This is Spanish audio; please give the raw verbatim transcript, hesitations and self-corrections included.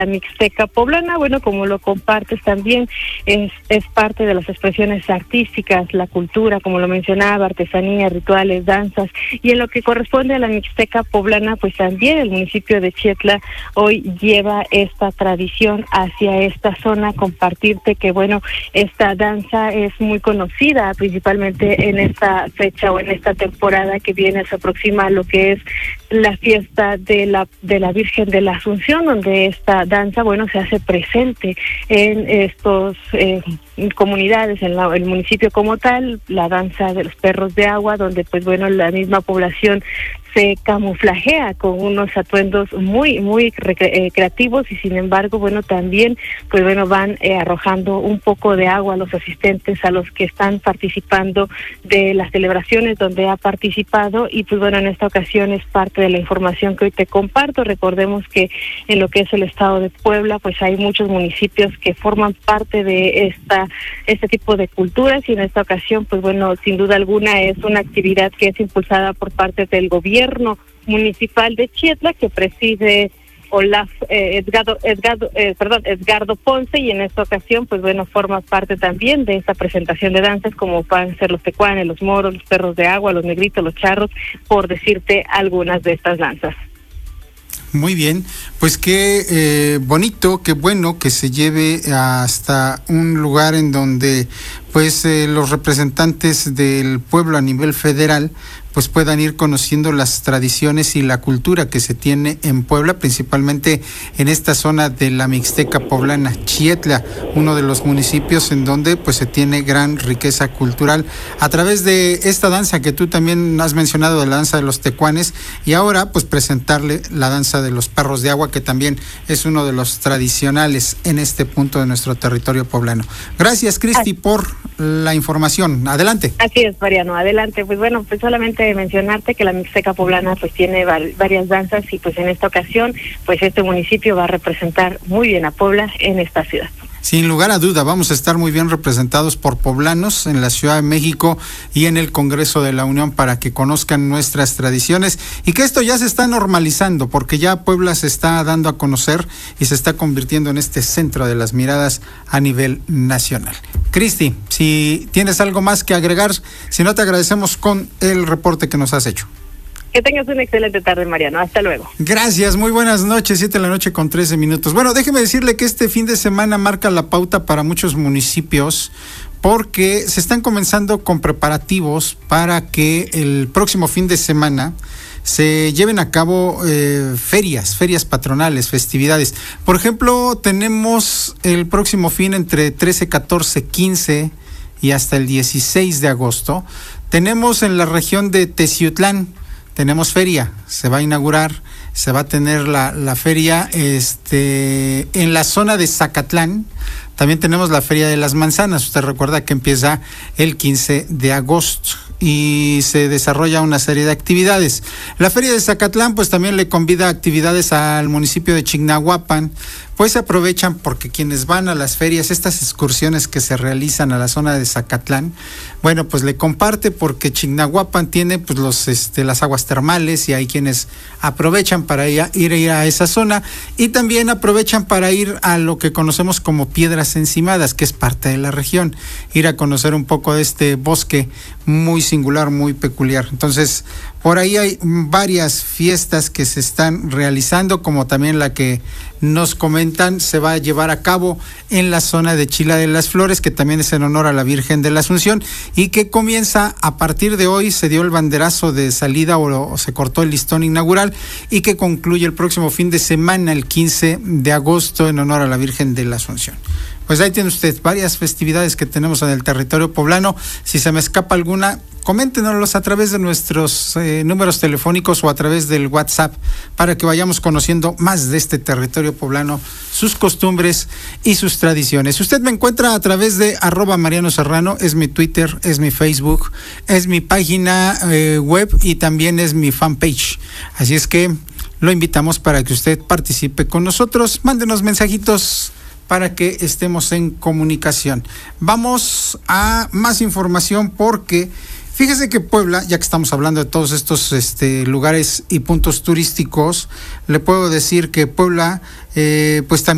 La Mixteca Poblana, bueno, como lo compartes también, es, es parte de las expresiones artísticas, la cultura, como lo mencionaba, artesanía, rituales, danzas, y en lo que corresponde a la Mixteca Poblana, pues también el municipio de Chietla hoy lleva esta tradición hacia esta zona. Compartirte que, bueno, esta danza es muy conocida, principalmente en esta fecha o en esta temporada que viene, se aproxima a lo que es la fiesta de la de la Virgen de la Asunción, donde esta danza, bueno, se hace presente en estos eh, comunidades, en la, el municipio como tal, la danza de los perros de agua, donde pues bueno, la misma población se camuflajea con unos atuendos muy, muy eh, creativos y sin embargo, bueno, también, pues bueno, van eh, arrojando un poco de agua a los asistentes, a los que están participando de las celebraciones donde ha participado y pues bueno, en esta ocasión es parte de la información que hoy te comparto. Recordemos que en lo que es el estado de Puebla, pues hay muchos municipios que forman parte de esta este tipo de culturas y en esta ocasión, pues bueno, sin duda alguna es una actividad que es impulsada por parte del gobierno municipal de Chietla, que preside Olaf, eh, Edgardo, Edgardo, eh, perdón, Edgardo Ponce, y en esta ocasión, pues bueno, forma parte también de esta presentación de danzas, como pueden ser los tecuanes, los moros, los perros de agua, los negritos, los charros, por decirte algunas de estas danzas. Muy bien, pues qué eh, bonito, qué bueno que se lleve hasta un lugar en donde pues eh, los representantes del pueblo a nivel federal pues puedan ir conociendo las tradiciones y la cultura que se tiene en Puebla, principalmente en esta zona de la Mixteca Poblana, Chietla, uno de los municipios en donde pues se tiene gran riqueza cultural a través de esta danza que tú también has mencionado, de la danza de los tecuanes, y ahora pues presentarle la danza de los perros de agua, que también es uno de los tradicionales en este punto de nuestro territorio poblano. Gracias, Cristi, por la información. Adelante. Así es, Mariano, adelante. Pues bueno, pues solamente mencionarte que la Mixteca Poblana pues tiene varias danzas y pues en esta ocasión pues este municipio va a representar muy bien a Puebla en esta ciudad. Sin lugar a duda, vamos a estar muy bien representados por poblanos en la Ciudad de México y en el Congreso de la Unión para que conozcan nuestras tradiciones y que esto ya se está normalizando, porque ya Puebla se está dando a conocer y se está convirtiendo en este centro de las miradas a nivel nacional. Cristi, si tienes algo más que agregar, si no, te agradecemos con el reporte que nos has hecho. Que tengas una excelente tarde, Mariano. Hasta luego. Gracias, muy buenas noches, siete de la noche con trece minutos. Bueno, déjeme decirle que este fin de semana marca la pauta para muchos municipios, porque se están comenzando con preparativos para que el próximo fin de semana se lleven a cabo eh, ferias, ferias patronales, festividades. Por ejemplo, tenemos el próximo fin entre trece, catorce, quince y hasta el dieciséis de agosto. Tenemos en la región de Teciutlán, tenemos feria, se va a inaugurar, se va a tener la, la feria este en la zona de Zacatlán. También tenemos la Feria de las Manzanas, usted recuerda que empieza el quince de agosto y se desarrolla una serie de actividades. La Feria de Zacatlán pues también le convida actividades al municipio de Chignahuapan, pues se aprovechan porque quienes van a las ferias, estas excursiones que se realizan a la zona de Zacatlán, bueno, pues le comparte porque Chignahuapan tiene pues los este las aguas termales y hay quienes aprovechan para ir a, ir, ir a esa zona y también aprovechan para ir a lo que conocemos como Piedras Encimadas, que es parte de la región, ir a conocer un poco de este bosque muy singular, muy peculiar. Entonces, por ahí hay varias fiestas que se están realizando, como también la que nos comentan se va a llevar a cabo en la zona de Chila de las Flores, que también es en honor a la Virgen de la Asunción y que comienza a partir de hoy. Se dio el banderazo de salida o, o se cortó el listón inaugural y que concluye el próximo fin de semana, el quince de agosto, en honor a la Virgen de la Asunción. Pues ahí tiene usted varias festividades que tenemos en el territorio poblano. Si se me escapa alguna, coméntenoslos a través de nuestros eh, números telefónicos o a través del WhatsApp para que vayamos conociendo más de este territorio poblano, sus costumbres y sus tradiciones. Usted me encuentra a través de arroba Mariano Serrano, es mi Twitter, es mi Facebook, es mi página eh, web y también es mi fanpage. Así es que lo invitamos para que usted participe con nosotros. Mándenos mensajitos para que estemos en comunicación. Vamos a más información porque fíjese que Puebla, ya que estamos hablando de todos estos este, lugares y puntos turísticos, le puedo decir que Puebla, eh, pues también